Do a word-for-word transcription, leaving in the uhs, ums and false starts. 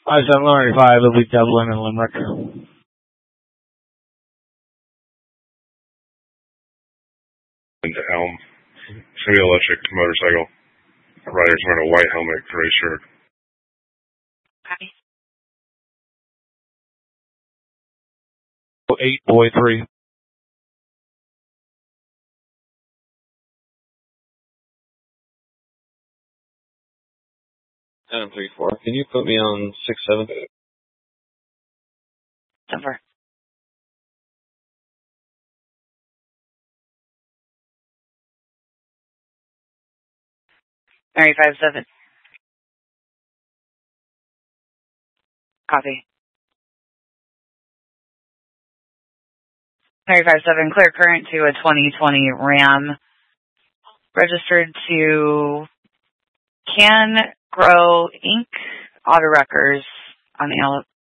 five seven Larry five, it'll be Dublin and Limerick. Into Elm, semi-electric motorcycle. Rider's wearing a white helmet, gray shirt. Copy. eight, boy three. seven three four. Can you put me on six seven? Over. Mary five seven. Copy. Mary five seven, clear current to a twenty twenty Ram. Registered to Can Grow Incorporated. Auto Wreckers on the